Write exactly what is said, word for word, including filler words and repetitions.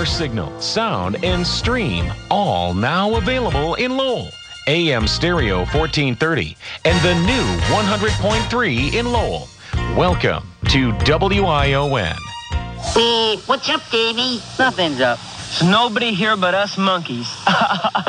Power signal, sound, and stream, all now available in Lowell. A M Stereo fourteen thirty and the new one hundred point three in Lowell. Welcome to W I O N. Hey, what's up, Davey? Nothing's up. There's nobody here but us monkeys.